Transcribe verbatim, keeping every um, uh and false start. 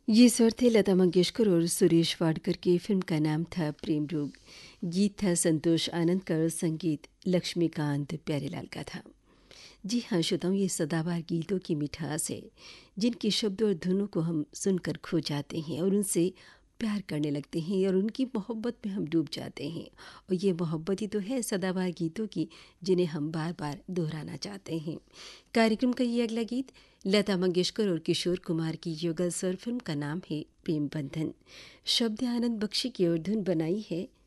ये स्वर थे लता मंगेशकर और सुरेश वाडकर की। फिल्म का नाम था प्रेम रोग। गीत था संतोष आनंद का और संगीत लक्ष्मीकांत प्यारेलाल का था। जी हाँ श्रोताओं, ये सदाबहार गीतों की मिठास है जिनके शब्द और धुनों को हम सुनकर खो जाते हैं और उनसे प्यार करने लगते हैं और उनकी मोहब्बत में हम डूब जाते हैं। और ये मोहब्बत ही तो है सदाबहार गीतों की, जिन्हें हम बार बार दोहराना चाहते हैं। कार्यक्रम का ये अगला गीत लता मंगेशकर और किशोर कुमार की युगल स्वर। फिल्म का नाम है प्रेम बंधन। शब्द आनंद बख्शी की और धुन बनाई है